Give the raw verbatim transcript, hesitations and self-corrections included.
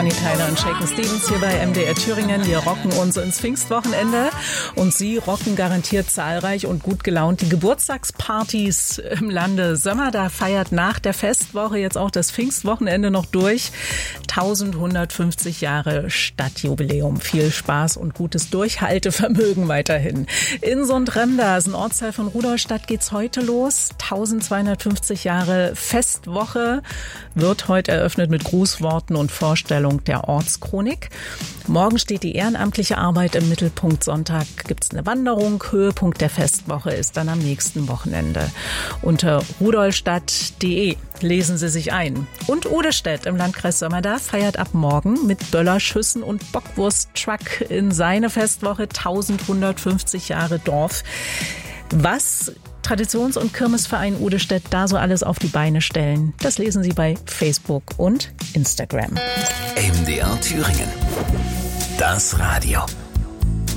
Bonnie Tyler und Shakin' Stevens hier bei M D R Thüringen. Wir rocken uns ins Pfingstwochenende und Sie rocken garantiert zahlreich und gut gelaunt die Geburtstagspartys im Lande. Sömmerda feiert nach der Festwoche jetzt auch das Pfingstwochenende noch durch. elfhundertfünfzig Jahre Stadtjubiläum. Viel Spaß und gutes Durchhaltevermögen weiterhin. In Sundremda, ein Ortsteil von Rudolstadt, geht's heute los. eintausendzweihundertfünfzig Jahre Festwoche wird heute eröffnet mit Grußworten und Vorstellung der Ortschronik. Morgen steht die ehrenamtliche Arbeit im Mittelpunkt. Sonntag gibt's eine Wanderung. Höhepunkt der Festwoche ist dann am nächsten Wochenende. Unter rudolstadt punkt de lesen Sie sich ein. Und Odestedt im Landkreis Sömmerda feiert ab morgen mit Böllerschüssen und Bockwurst-Truck in seine Festwoche elfhundertfünfzig Jahre Dorf. Was Traditions- und Kirmesverein Odestedt da so alles auf die Beine stellen, das lesen Sie bei Facebook und Instagram. M D R Thüringen. Das Radio.